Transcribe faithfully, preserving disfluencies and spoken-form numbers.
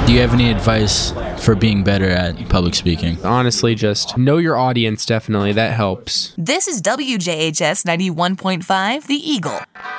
Do you have any advice for being better at public speaking? Honestly, just know your audience, definitely. That helps. This is W J H S ninety-one point five, The Eagle.